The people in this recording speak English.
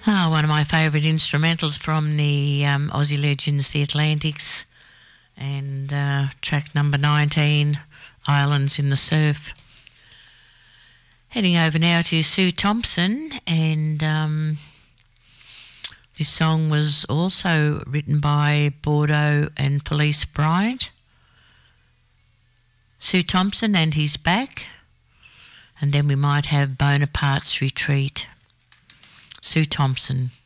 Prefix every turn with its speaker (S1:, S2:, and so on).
S1: Oh, one of my favourite instrumentals from the Aussie legends, the Atlantics, and track number 19, Islands in the Surf. Heading over now to Sue Thompson, and this song was also written by Bordeaux and Felice Bryant. Sue Thompson and He's Back, and then we might have Bonaparte's Retreat. Sue Thompson.